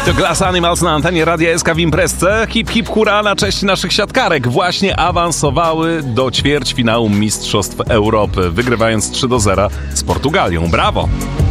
To Glass Animals na antenie Radia SK w imprezce. Hip hip hura na cześć naszych siatkarek. Właśnie awansowały do ćwierćfinału Mistrzostw Europy, wygrywając 3-0 z Portugalią. Brawo!